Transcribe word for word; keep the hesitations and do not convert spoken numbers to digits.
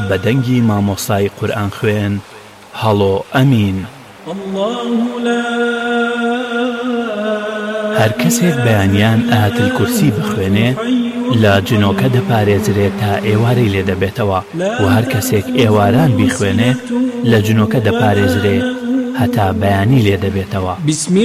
بەدەنگی مامۆستای قورئان خوێن هەڵۆ ئەمین. هەر کەسێک بەیانیان ئایەتول کورسی بخوێنێ لە جنۆکە دەپارێزرێت تا ئێوارەی لێ دەبێتەوە و هەر کەسێک ئێواران بیخوێنێ لە جنۆکە دەپارێزرێ هەتا بەیانی لێ دەبێتەوە.